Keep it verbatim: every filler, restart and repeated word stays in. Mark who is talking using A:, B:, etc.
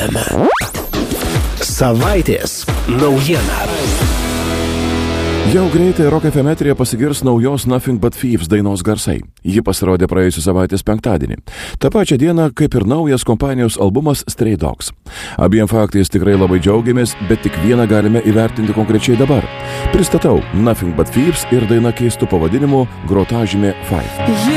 A: M. Savaitės naujiena.
B: Jau greitai Rock F M eteryje pasigirs naujos Nothing But Thieves dainos garsai. Ji pasirodė praėjusią savaitės penktadienį. Ta pačia diena, kaip ir naujas kompanijos albumas Stray Dogs. Abiem faktais tikrai labai džiaugiamės, bet tik vieną galime įvertinti konkrečiai dabar. Pristatau Nothing But Thieves ir daina keistu pavadinimu grotažymė Five.